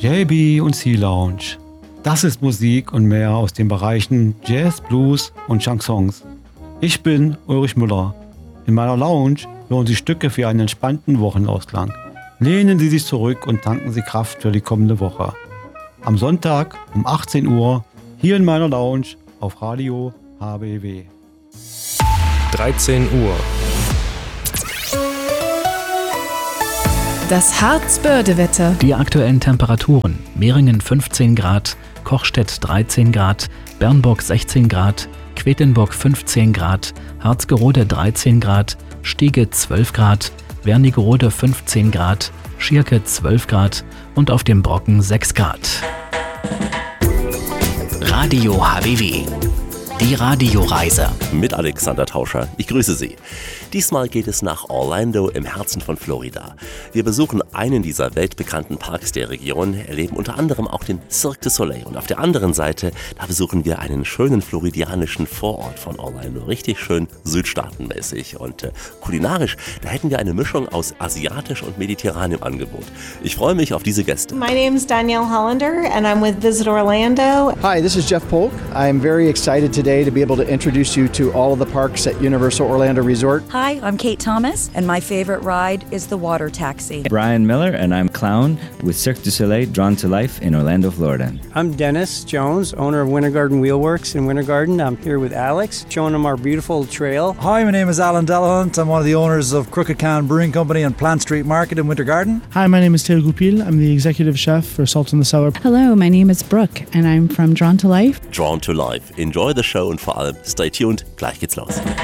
JB und Sea Lounge. Das ist Musik und mehr aus den Bereichen Jazz, Blues und Chansons. Ich bin Ulrich Müller. In meiner Lounge hören Sie Stücke für einen entspannten Wochenausklang. Lehnen Sie sich zurück und tanken Sie Kraft für die kommende Woche. Am Sonntag um 18 Uhr hier in meiner Lounge auf Radio HBW. 13 Uhr. Das Harzbörde-Wetter. Die aktuellen Temperaturen: Meringen 15 Grad, Kochstedt 13 Grad, Bernburg 16 Grad, Quedlinburg 15 Grad, Harzgerode 13 Grad, Stiege 12 Grad, Wernigerode 15 Grad, Schierke 12 Grad und auf dem Brocken 6 Grad. Radio HBW. Die Radioreise. Mit Alexander Tauscher. Ich grüße Sie. Diesmal geht es nach Orlando im Herzen von Florida. Wir besuchen einen dieser weltbekannten Parks der Region, erleben unter anderem auch den Cirque du Soleil. Und auf der anderen Seite, da besuchen wir einen schönen floridianischen Vorort von Orlando. Richtig schön südstaatenmäßig. Und kulinarisch, da hätten wir eine Mischung aus asiatisch und mediterran im Angebot. Ich freue mich auf diese Gäste. My name is Danielle Hollander and I'm with Visit Orlando. Hi, this is Jeff Polk. I'm very excited today to be able to introduce you to all of the parks at Universal Orlando Resort. Hi, I'm Kate Thomas, and my favorite ride is the water taxi. Brian Miller, and I'm Clown with Cirque du Soleil Drawn to Life in Orlando, Florida. I'm Dennis Jones, owner of Winter Garden Wheelworks in Winter Garden. I'm here with Alex, showing them our beautiful trail. Hi, my name is Alan Delahunt. I'm one of the owners of Crooked Can Brewing Company and Plant Street Market in Winter Garden. Hi, my name is Taylor Goupil. I'm the executive chef for Salt in the Cellar. Hello, my name is Brooke, and I'm from Drawn to Life. Drawn to Life. Enjoy the show und vor allem stay tuned. Gleich geht's los.